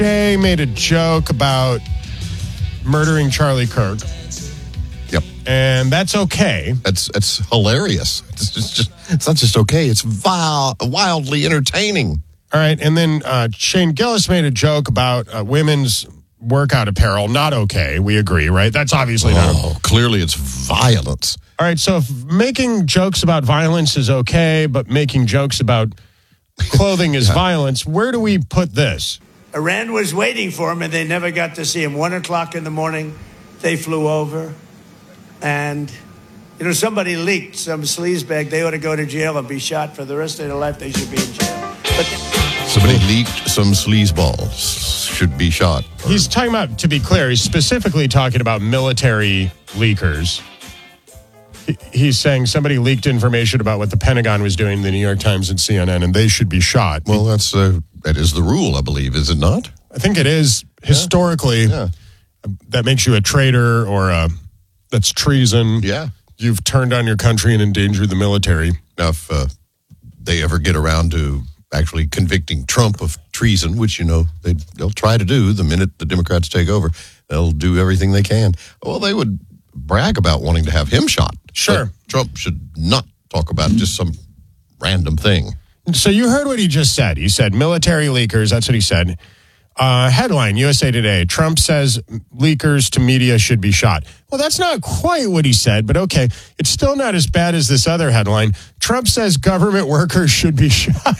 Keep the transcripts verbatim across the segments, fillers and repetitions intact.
Jay made a joke about murdering Charlie Kirk. Yep. And that's okay. That's it's hilarious. It's just, just it's not just okay. It's vile, wildly entertaining. All right. And then uh, Shane Gillis made a joke about uh, women's workout apparel. Not okay. We agree, right? That's obviously not. Oh, clearly it's violence. All right. So if making jokes about violence is okay, but making jokes about clothing is yeah. violence, where do we put this? Iran was waiting for him, and they never got to see him. One o'clock in the morning, they flew over. And, you know, somebody leaked some sleazebag. They ought to go to jail and be shot for the rest of their life. They should be in jail. But somebody leaked some sleazeballs. Should be shot. He's talking about, to be clear, he's specifically talking about military leakers. He, he's saying somebody leaked information about what the Pentagon was doing in the New York Times and C N N, and they should be shot. Well, that's uh, that is the rule, I believe, is it not? I think it is. Historically, yeah. Yeah. that makes you a traitor or a, that's treason. Yeah. You've turned on your country and endangered the military. Now, if uh, they ever get around to actually convicting Trump of treason, which, you know, they, they'll try to do the minute the Democrats take over, they'll do everything they can. Well, they would brag about wanting to have him shot. Sure. But Trump should not talk about just some random thing. So you heard what he just said. He said military leakers. That's what he said. Uh, headline, U S A Today, Trump says leakers to media should be shot. Well, that's not quite what he said, but okay. It's still not as bad as this other headline. Trump says government workers should be shot.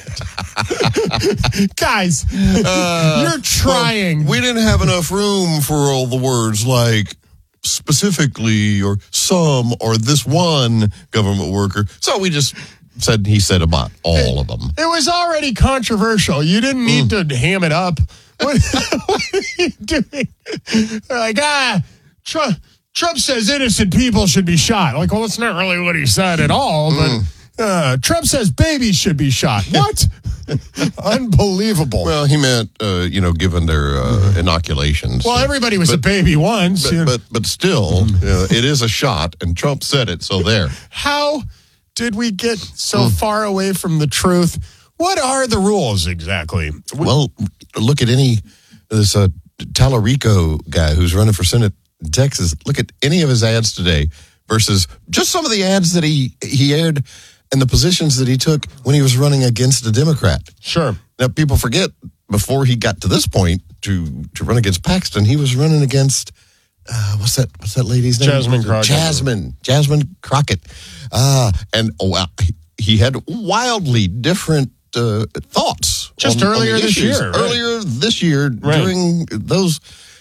Guys, uh, you're trying. Well, we didn't have enough room for all the words like specifically or some or this one government worker. So we just said he said about all of them. It was already controversial. You didn't need mm. to ham it up. What, what are you doing? They're like, ah, Trump, Trump says innocent people should be shot. Like, well, that's not really what he said at all, but mm. uh, Trump says babies should be shot. What? Unbelievable. Well, he meant, uh, you know, given their uh, inoculations. Well, everybody was but, a baby once. But, you know. but, but still, uh, it is a shot, and Trump said it, so there. How did we get so mm. far away from the truth? What are the rules exactly? Well, look at any, this uh, Tallarico guy who's running for Senate in Texas. Look at any of his ads today versus just some of the ads that he, he aired and the positions that he took when he was running against a Democrat. Sure. Now, people forget, before he got to this point to, to run against Paxton, he was running against, uh, what's that What's that lady's name? Jasmine Crockett. Jasmine. Jasmine Crockett. Uh, and oh, wow, he, he had wildly different Uh, thoughts just on, earlier on this issues. year. Right. Earlier this year right. during those,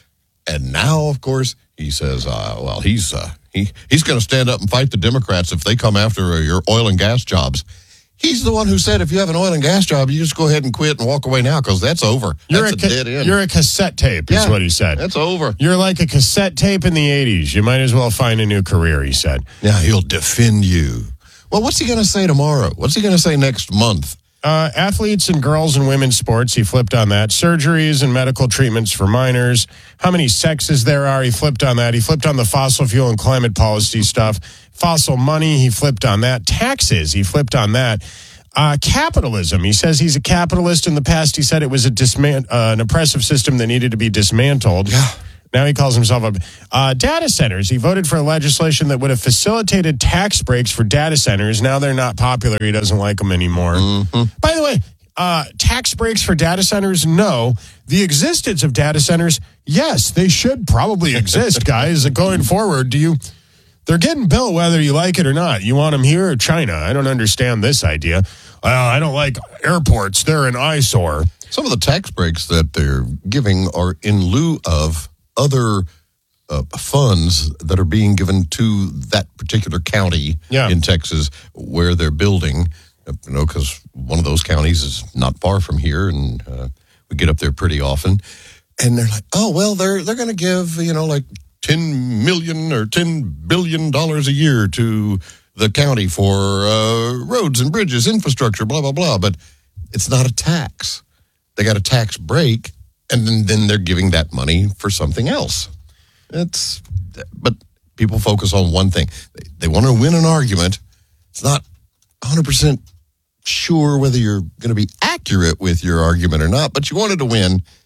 and now of course he says, uh, "Well, he's uh, he he's going to stand up and fight the Democrats if they come after uh, your oil and gas jobs." He's the one who said, "If you have an oil and gas job, you just go ahead and quit and walk away now because that's over. You're that's a, a, ca- dead end. You're a cassette tape," is yeah, what he said. That's over. You're like a cassette tape in the eighties. You might as well find a new career, he said. Yeah, he'll defend you. Well, what's he going to say tomorrow? What's he going to say next month? Uh, athletes and girls and women's sports, he flipped on that. Surgeries and medical treatments for minors. How many sexes there are, he flipped on that. He flipped on the fossil fuel and climate policy stuff. Fossil money, he flipped on that. Taxes, he flipped on that. Uh, capitalism, he says he's a capitalist. In the past, he said it was a disman- uh, an oppressive system that needed to be dismantled. Yeah. Now he calls himself a uh, data centers. He voted for legislation that would have facilitated tax breaks for data centers. Now they're not popular. He doesn't like them anymore. Mm-hmm. By the way, uh, tax breaks for data centers? No. The existence of data centers? Yes, they should probably exist, guys. Going forward, do you? They're getting built whether you like it or not. You want them here or China? I don't understand this idea. Well, I don't like airports. They're an eyesore. Some of the tax breaks that they're giving are in lieu of other uh, funds that are being given to that particular county yeah. in Texas where they're building, you know, because one of those counties is not far from here, and uh, we get up there pretty often. And they're like, oh, well, they're they're going to give, you know, like ten million or ten billion dollars a year to the county for uh, roads and bridges, infrastructure, blah, blah, blah. But it's not a tax. They got a tax break. And then, then they're giving that money for something else. It's, but people focus on one thing. They, they want to win an argument. It's not one hundred percent sure whether you're going to be accurate with your argument or not, but you wanted to win.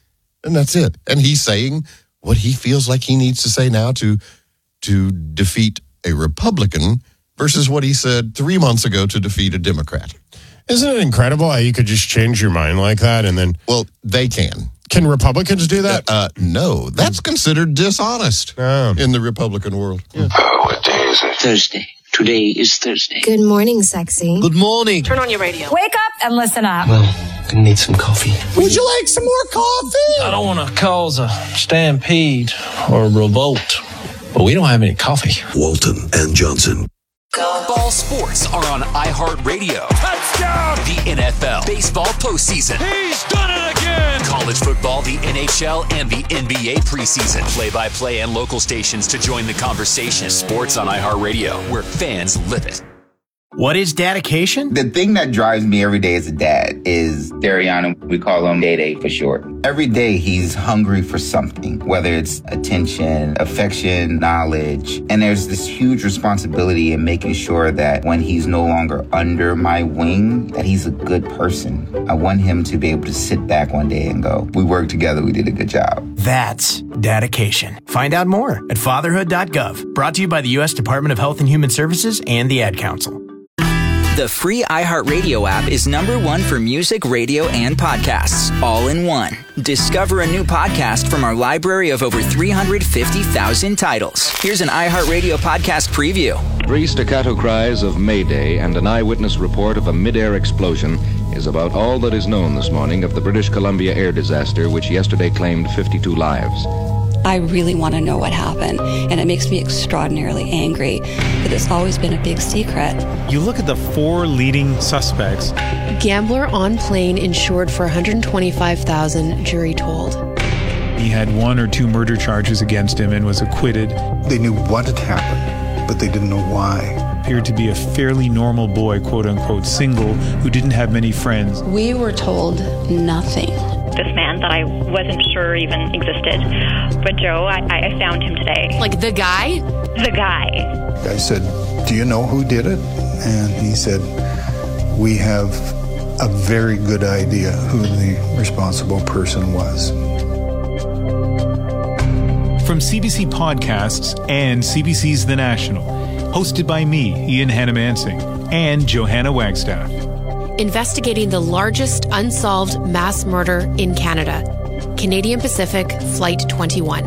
And that's it. And he's saying what he feels like he needs to say now to to defeat a Republican versus what he said three months ago to defeat a Democrat. Isn't it incredible how you could just change your mind like that and then... Well, they can. Can Republicans do that? Uh, uh, no, that's considered dishonest Oh. in the Republican world. Yeah. Oh, what day is it? Thursday. Today is Thursday. Good morning, sexy. Good morning. Turn on your radio. Wake up and listen up. Well, gonna need some coffee. Would you like some more coffee? I don't want to cause a stampede or a revolt, but we don't have any coffee. Walton and Johnson. Ball sports are on iHeartRadio. Touchdown! The N F L, baseball postseason. He's done it again! College football, the N H L, and the N B A preseason. Play-by-play and local stations to join the conversation. Sports on iHeartRadio, where fans live it. What is dedication? The thing that drives me every day as a dad is Dariana. We call him Day Day for short. Every day he's hungry for something, whether it's attention, affection, knowledge. And there's this huge responsibility in making sure that when he's no longer under my wing, that he's a good person. I want him to be able to sit back one day and go, we worked together, we did a good job. That's dedication. Find out more at fatherhood dot gov. Brought to you by the U S Department of Health and Human Services and the Ad Council. The free iHeartRadio app is number one for music, radio, and podcasts, all in one. Discover a new podcast from our library of over three hundred fifty thousand titles. Here's an iHeartRadio podcast preview. Three staccato cries of Mayday and an eyewitness report of a mid-air explosion is about all that is known this morning of the British Columbia air disaster, which yesterday claimed fifty-two lives. I really want to know what happened, and it makes me extraordinarily angry that it's always been a big secret. You look at the four leading suspects. Gambler on plane insured for one hundred twenty-five thousand dollars, jury told. He had one or two murder charges against him and was acquitted. They knew what had happened, but they didn't know why. Appeared to be a fairly normal boy, quote unquote, single, who didn't have many friends. We were told nothing. This man that I wasn't sure even existed. But Joe, I, I found him today. Like the guy? The guy. I said, do you know who did it? And he said, we have a very good idea who the responsible person was. From C B C Podcasts and C B C's The National, hosted by me, Ian Hannamansing, and Johanna Wagstaff. Investigating the largest unsolved mass murder in Canada. Canadian Pacific Flight twenty-one.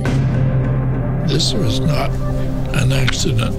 This was not an accident.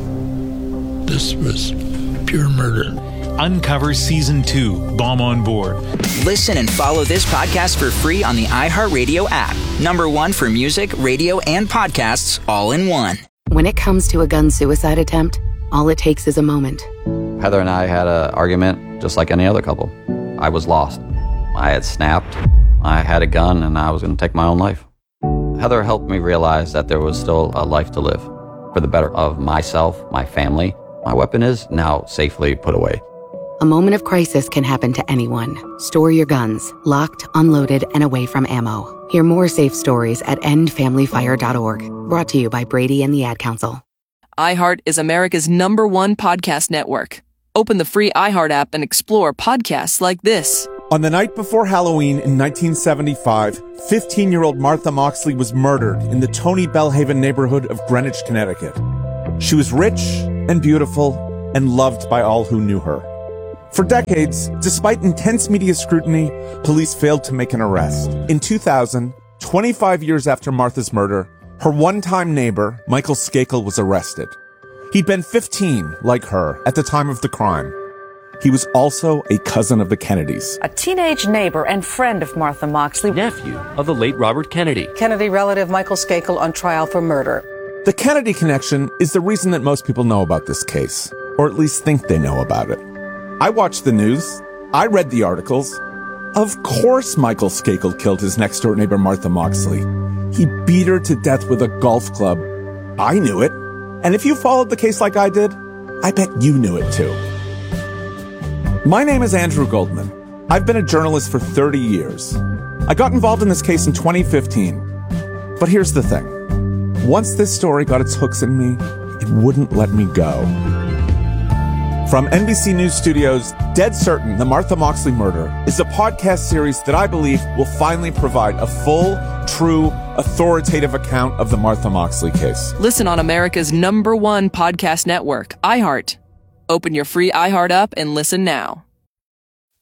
This was pure murder. Uncover Season two, Bomb on Board. Listen and follow this podcast for free on the iHeartRadio app. Number one for music, radio, and podcasts, all in one. When it comes to a gun suicide attempt, all it takes is a moment. Heather and I had an argument just like any other couple. I was lost. I had snapped. I had a gun and I was going to take my own life. Heather helped me realize that there was still a life to live for the better of myself, my family. My weapon is now safely put away. A moment of crisis can happen to anyone. Store your guns, locked, unloaded, and away from ammo. Hear more safe stories at end family fire dot org. Brought to you by Brady and the Ad Council. iHeart is America's number one podcast network. Open the free iHeart app and explore podcasts like this. On the night before Halloween in nineteen seventy-five, fifteen-year-old Martha Moxley was murdered in the Tony Bellhaven neighborhood of Greenwich, Connecticut. She was rich and beautiful and loved by all who knew her. For decades, despite intense media scrutiny, police failed to make an arrest. In two thousand, twenty-five years after Martha's murder, her one-time neighbor, Michael Skakel, was arrested. He'd been fifteen, like her, at the time of the crime. He was also a cousin of the Kennedys. A teenage neighbor and friend of Martha Moxley. Nephew of the late Robert Kennedy. Kennedy relative Michael Skakel on trial for murder. The Kennedy connection is the reason that most people know about this case, or at least think they know about it. I watched the news. I read the articles. Of course Michael Skakel killed his next-door neighbor Martha Moxley. He beat her to death with a golf club. I knew it. And if you followed the case like I did, I bet you knew it too. My name is Andrew Goldman. I've been a journalist for thirty years. I got involved in this case in twenty fifteen. But here's the thing. Once this story got its hooks in me, it wouldn't let me go. From N B C News Studios, Dead Certain, The Martha Moxley Murder is a podcast series that I believe will finally provide a full, true, authoritative account of the Martha Moxley case. Listen on America's number one podcast network, iHeart. Open your free iHeart app and listen now.